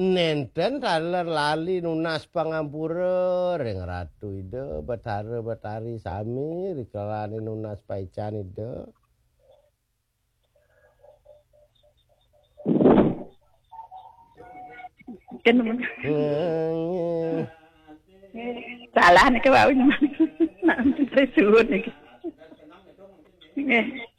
Nenten daler lali nunas pangampura ring ratu ide betara betari sami rikalani nunas paican ide. Kenapa? Salah nih kau awin mana? Nanti tersusun nih.